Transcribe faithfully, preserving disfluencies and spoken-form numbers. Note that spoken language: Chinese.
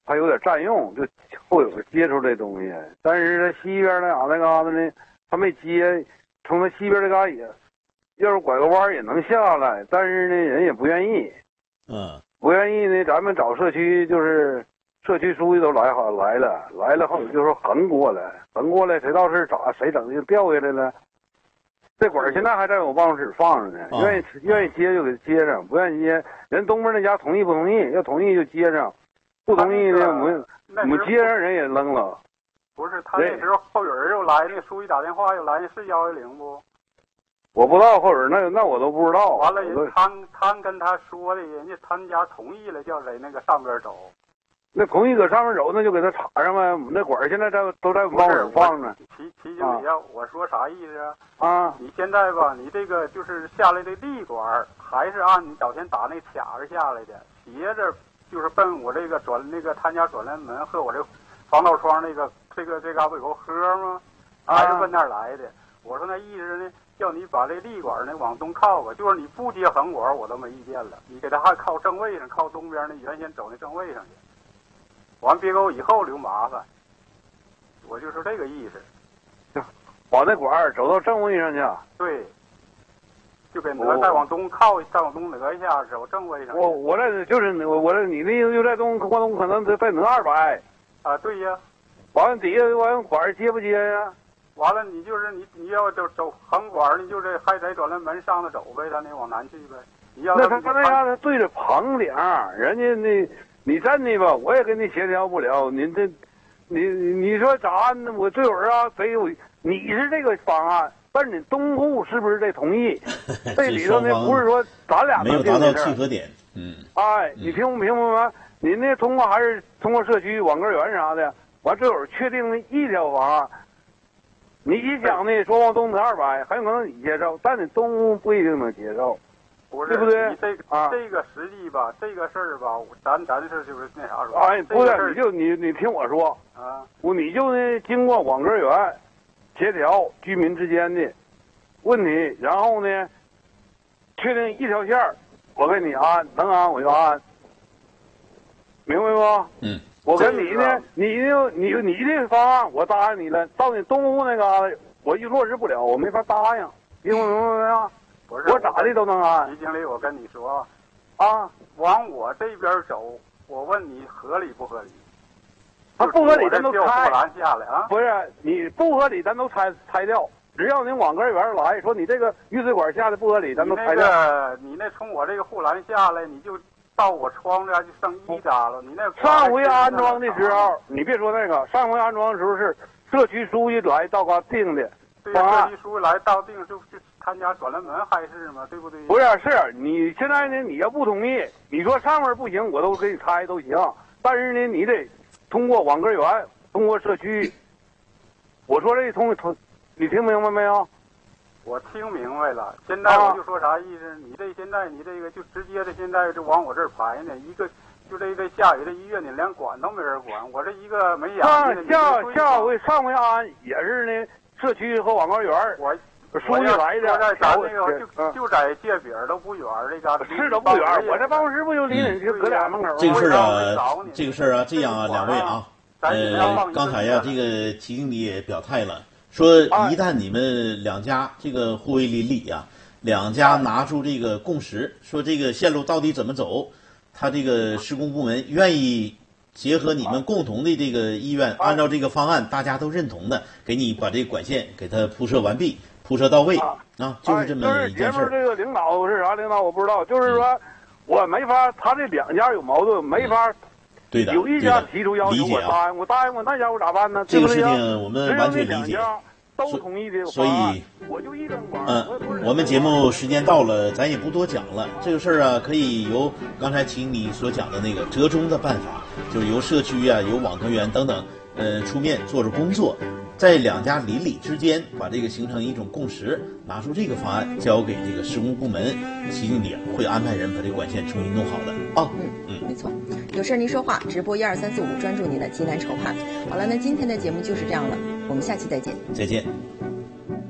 他有点占用，就会有接触这东西。但是他西边那嘎那嘎达呢，他没接，从他西边这嘎也，要是拐个弯也能下来，但是呢人也不愿意。 嗯， 不愿意呢，咱们找社区就是社区书记都来好来了，来了后就说横过来，横过来谁到是咋谁整就掉下来了。这管现在还在我办公室放着呢，愿意愿意接就给接上，不愿意接，人东边那家同意不同意？要同意就接上，不同意呢，我们我们接上人也扔了。 不是，他那时候后有人又来，那书记打电话又来，是幺幺零不？ 我不知道后边那那我都不知道。 完了，他他跟他说的，人家他们家同意了，叫在那个上边走。 那同意搁上面走，那就给他插上呗。我们那管现在在都在办公室放着。 齐齐经理啊，我说啥意思啊？ 啊， 你现在吧，你这个就是下来的立管，还是按你早前打那卡子下来的，斜着就是奔我这个转那个他家转来门和我这防盗窗那个这个这嘎不有个河吗？还是奔那儿来的？我说那意思呢，叫你把这立管呢往东靠吧，就是你不接横管我都没意见了，你给他还靠正位上，靠东边那原先走那正位上去。完别给我以后留麻烦，我就是这个意思。 把那管走到正位上去。 对，就给哪再往东靠，再往东哪一下，走正位上。 我我这就是我我这你的意思就在东过东可能再哪二百。 啊，对呀。 完了底下完管接不接呀？ 完了你就是你你要走走横管，你就这还得转那门上头走呗，咱得往南去呗。你要那他他那样他对着棚顶，人家那。你真的吧，我也跟你协调不了。您这，你你说咋呢？我这会儿啊，得有你是这个方案，但是你东户是不是得同意？这里头呢，不是说咱俩没有达到契合点。嗯。 哎，你听不明白吗？你那通过还是通过社区网格员啥的，完这会儿确定的一条方案。你一讲呢，说往东得二百，很有可能你接受，但你东户不一定能接受。 不是， 对不对？ 你这个、啊、这个实际吧，这个事儿吧，咱咱是就是那啥说。 哎，不是，你就你你听我说啊， 我你就呢经过网格员协调居民之间的问题，然后呢确定一条线儿，我给你安，能安我就安，明白不？ 嗯。 我跟你呢，你呢你你这方案我答应你了，到你东户那嘎达我一落实不了，我没法答应，听我明白没有？我咋的都能安。 徐经理，我跟你说， 啊， 往我这边走，我问你合理不合理？ 他不合理，咱都拆。 下来啊！ 不是你不合理，咱都拆拆掉。只要您网格员来说你这个预水管下的不合理，咱都拆掉。 你那个，你那从我这个护栏下来，你就到我窗这就剩一扎了。你那上回安装的时候，你别说那个，上回安装的时候是社区书记来到嘎定的方案。 社区书记来到定就就。他家转了门还是吗？对不对？ 不是，是你现在呢？你要不同意，你说上面不行，我都给你拆都行。但是呢，你得通过网格员，通过社区。我说这通通，你听明白没有？ 我听明白了。现在我就说啥意思？啊、你这现在你这个就直接的现在就往我这儿排呢，一个就这这下雨这医院你连管都没人管，我这一个没养的。 下下回上回安也是呢，社区和网格员我。 书记来的， 咱那个就就在界饼都不远，这家是都不远。我这办公室不就离你就搁俩门口。 这个事儿啊，这个事儿啊，这样啊，两位啊，呃，刚才呀，这个齐经理也表态了，说一旦你们两家这个互为邻里啊，两家拿出这个共识，说这个线路到底怎么走，他这个施工部门愿意结合你们共同的这个意愿，按照这个方案大家都认同的，给你把这个管线给它铺设完毕。铺设到位啊，啊就是这么一件事。 就是这个领导是啥领导我不知道，就是说，我没法，他这两家有矛盾，没法。 对的。 有一家提出要求，我答应，我答应我那家我咋办呢？ 这个事情我们完全理解。 都同意的。 所以， 我就一根管。 嗯，我们节目时间到了，咱也不多讲了。这个事儿啊，可以由刚才听你所讲的那个折中的办法，就是由社区啊、由网格员等等，呃，出面做着工作。在两家邻里之间把这个形成一种共识，拿出这个方案交给这个施工部门，齐经理会安排人把这个管线重新弄好的啊。 嗯嗯，没错。有事您说话，直播一二三四五，专注您的急难愁盼。好了，那今天的节目就是这样了，我们下期再见。 再见。